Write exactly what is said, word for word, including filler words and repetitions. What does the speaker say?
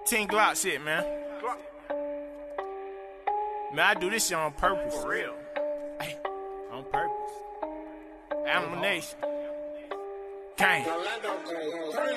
Team Glock shit, man. Man, I do this shit on purpose. For real. Hey, on purpose. Animal Nation. Gang.